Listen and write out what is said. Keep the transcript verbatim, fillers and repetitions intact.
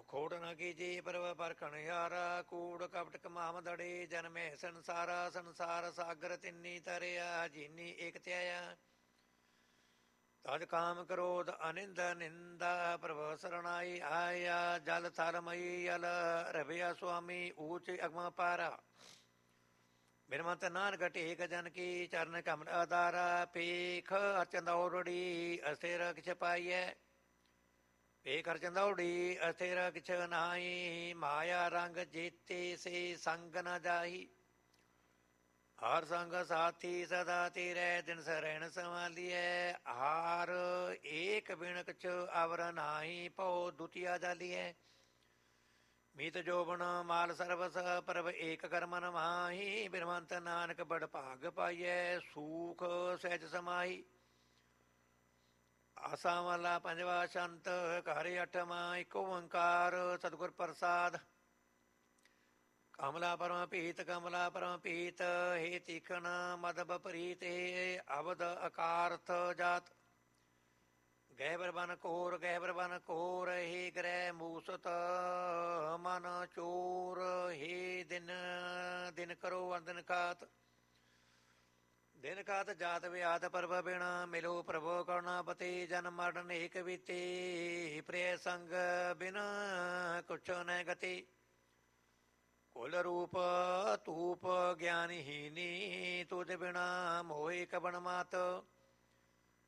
ਖੋੜ ਨ ਕੀਜੀ ਪਰਵ ਪਰਖਣ ਯਾਰਾ, ਕੂੜ ਕਪਟ ਕਮਾਮ ਦੜੇ ਜਨਮੈ ਸੰਸਾਰਾ। ਸੰਸਾਰ ਸਾਗਰ ਤਿੰਨੀ ਤਰਿਆ, ਜੀਨੀ ਏਕ ਧਿਆਇਆ। ਤਜ ਕਾਮ ਕ੍ਰੋਧ ਅਨਿੰਦ ਨਿੰਦਾ, ਪ੍ਰਭ ਸਰਣਾਈ ਆਇਆ। ਜਲ ਥਲ ਮਈ ਅਲ ਰਵਿਆ ਸੁਆਮੀ, ਊਚ ਅਗਮ ਪਾਰਾ। ਬਿਨਵੰਤ ਨਾਨਕ ਟੇਕ ਜਨ ਕੀ, ਚਰਨ ਕਮਲ ਆਧਾਰਾ। ਪੇਖ ਅਚੰਦੌੜੀ ਅਸਥਿਰ ਕਿਛ ਪਾਈਐ, ਪੇਖ ਅਚੰਦੌੜੀ ਅਸਥਿਰ ਕਿਛ ਨਾਹੀ। ਮਾਇਆ ਰੰਗ ਜੀਤੀ ਸੇ ਸੰਗ ਨ ਜਾਹੀ, ਹਰ ਸੰਗ ਸਾਥੀ ਸਦਾ ਤੇਰੇ। ਦਿਨ ਸਰੈਣ ਸੰਭਾਲੀਐ, ਹਾਰ ਏਕ ਬਿਨ ਕਛ ਅਵਰ ਨਾਹੀ। ਭਉ ਦੁਤੀਆ ਜਾਲੀਐ, ਮੀਤ ਜੋਬਨ ਮਾਲ ਸਰਵਸ। ਪ੍ਰਭ ਏਕ ਕਰਮਨ ਮਾਹੀ, ਬਿਨਵੰਤ ਨਾਨਕ ਬੜ ਭਾਗ ਪਾਈਐ। ਸੂਖ ਸਹਿਜ ਸਮਾਹੀ, ਆਸਾ ਮਹਲਾ ਪੰਜਵਾ। ਛੰਤ ਘਰ ਅਠਵਾਂ, ਇੱਕ ਓੰਕਾਰ ਸਤਿਗੁਰ ਪ੍ਰਸਾਦ। ਕਮਲਾ ਪਰਮ ਪੀਤ ਕਮਲਾ ਪਰਮ ਪੀਤ, ਹੇ ਤੀਖਣ ਮਦ ਬਪਰੀਤ। ਹੇ ਅਬਦ ਅਕਾਰਥ ਜਾਤ, ਗਹਿਬਰ ਬਨ ਘੋਰ ਗਹਿਬਰ ਬਨ ਘੋਰ। ਹੇ ਗ੍ਰਹਿ ਮੂਸਤ ਮਨ ਚੋਰ, ਹੇ ਦਿਨ ਦਿਨ ਕਰੋ ਅੰਦਨ ਖਾਤ। ਦਿਨ ਖਾਤ ਜਾਤ ਵਿਆਤ ਪ੍ਰਭ ਬਿਣ, ਮਿਲੋ ਪ੍ਰਭੁ ਕਰੁਣਾਪਤੀ। ਜਨਮ ਮਰਨ ਏਕ ਬੀਤੀ, ਪ੍ਰਿਯ ਸੰਗ ਬਿਨ ਕੁਛ ਨ ਗਤੀ। ਕੁਲ ਰੂਪ ਧੂਪ ਗਿਆਨਹੀਨੀ, ਤੁਧ ਬਿਣਾ ਮੋਹਿ ਕਬਣ ਮਾਤ।